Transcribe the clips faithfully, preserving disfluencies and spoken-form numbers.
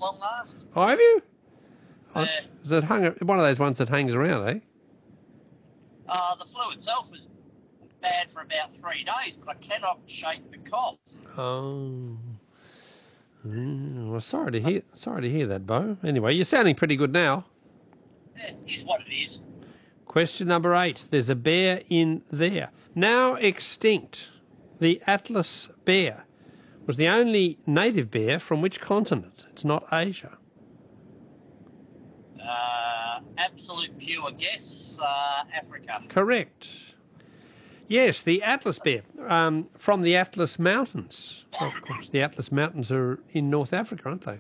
long last. Oh, have you? Oh, Uh, is it hung, one of those ones that hangs around, eh? uh, the flu itself is bad for about three days, but I cannot shake the cough. Oh. Mm, well, sorry to hear. Sorry to hear that, Bo. Anyway, you're sounding pretty good now. It is what it is. Question number eight. There's a bear in there. Now extinct, the Atlas bear was the only native bear from which continent? It's not Asia. Uh, absolute pure guess, uh, Africa. Correct. Yes, the Atlas bear um, from the Atlas Mountains. Well, of course, the Atlas Mountains are in North Africa, aren't they?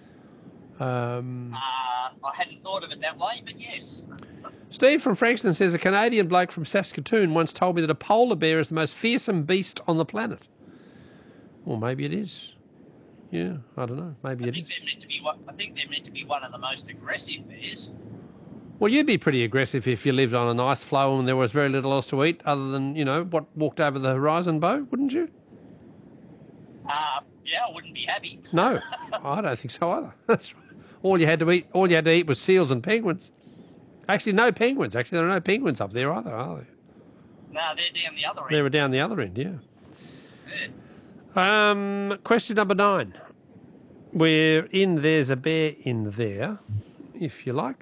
Um, Uh, I hadn't thought of it that way, but yes. Steve from Frankston says a Canadian bloke from Saskatoon once told me that a polar bear is the most fearsome beast on the planet. Well, maybe it is. Yeah, I don't know. Maybe I it think is. they're meant to be. one- I think they're meant to be one of the most aggressive bears. Well, you'd be pretty aggressive if you lived on an ice floe and there was very little else to eat other than, you know, what walked over the horizon, Bo, wouldn't you? Uh, yeah, I wouldn't be happy. No, I don't think so either. That's right. All you had to eat, all you had to eat was seals and penguins. Actually, no penguins. Actually, there are no penguins up there either, are there? No, they're down the other end. They were down the other end, yeah. Yeah. Um, question number nine. We're in There's a Bear in There, if you like.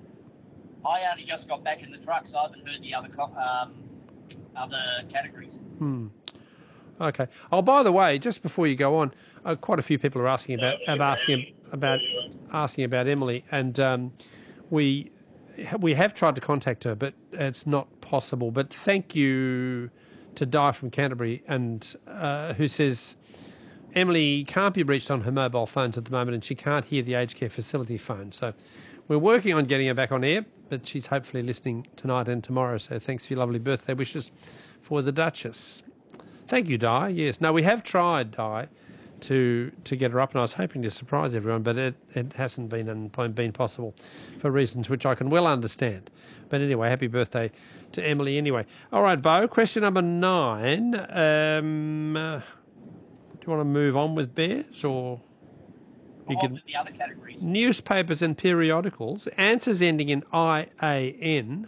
I only just got back in the truck, so I haven't heard the other co- um, other categories. Hmm. Okay. Oh, by the way, just before you go on, uh, quite a few people are asking about, about asking about asking about Emily, and um, we we have tried to contact her, but it's not possible. But thank you to Di from Canterbury, and uh, who says Emily can't be reached on her mobile phones at the moment, and she can't hear the aged care facility phone. So we're working on getting her back on air, but she's hopefully listening tonight and tomorrow. So thanks for your lovely birthday wishes for the Duchess. Thank you, Di. Yes. No, we have tried, Di, to to get her up, and I was hoping to surprise everyone, but it, it hasn't been been possible for reasons which I can well understand. But anyway, happy birthday to Emily anyway. All right, Bo, question number nine. Um, uh, do you want to move on with bears, or you On can... with the other categories. Newspapers and periodicals, answers ending in I A N,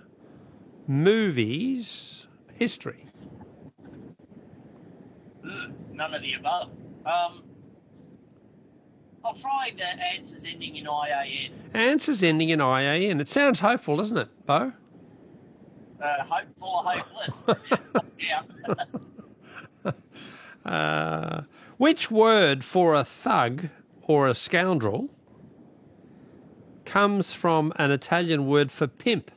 movies, history. Mm, none of the above. Um, I'll try the answers ending in I A N. Answers ending in I A N. It sounds hopeful, doesn't it, Bo? Uh, hopeful or hopeless. Yeah. Uh, which word for a thug or a scoundrel comes from an Italian word for pimp?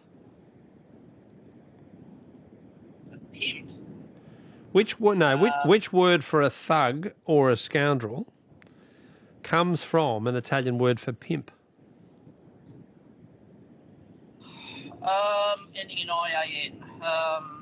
The pimp. Which wo- no, which, Uh, which word for a thug or a scoundrel comes from an Italian word for pimp? Um, ending in I A N. Um,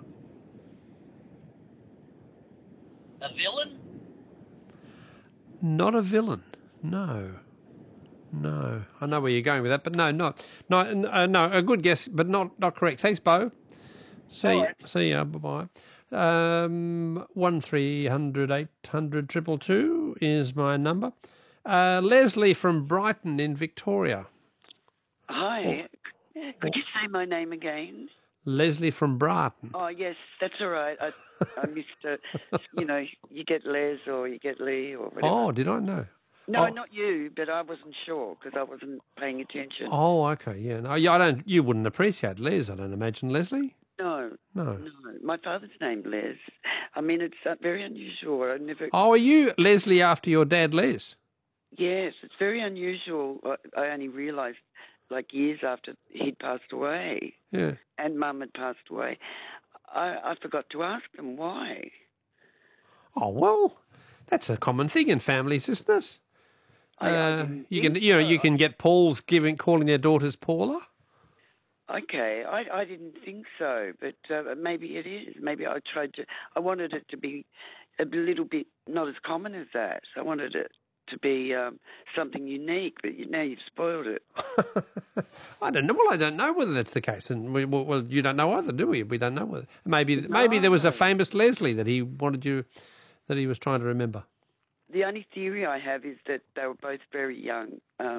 a villain? Not a villain. No. No. I know where you're going with that, but no, not. No, uh, no, a good guess, but not, not correct. Thanks, Bo. See, All right. see ya. Bye-bye. Um, one three hundred eight hundred triple two is my number. Uh, Leslie from Brighton in Victoria. Hi. Could you say my name again? Leslie from Brighton. Oh, yes, that's all right. I, I missed, uh, you know, you get Les or you get Lee or whatever. Oh, did I know? No, oh. not you, but I wasn't sure because I wasn't paying attention. Oh, okay, yeah. No, yeah, I don't. You wouldn't appreciate Les, I don't imagine, Leslie. No, No. no. My father's named Les. I mean, it's uh, very unusual. I never. Oh, are you Leslie after your dad, Les? Yes, it's very unusual. I, I only realised like years after he'd passed away. Yeah. And Mum had passed away. I, I forgot to ask them why. Oh well, that's a common thing in families, isn't it? I, I Uh, didn't you think can, you know, so. you can get Pauls giving calling their daughters Paula. Okay, I, I didn't think so, but uh, maybe it is. Maybe I tried to. I wanted it to be a little bit not as common as that. I wanted it to be um, something unique, but you, now you've spoiled it. I don't know. Well, I don't know whether that's the case, and we, well, well, you don't know either, do we? We don't know whether maybe maybe there was a famous Leslie that he wanted you that he was trying to remember. The only theory I have is that they were both very young. Um,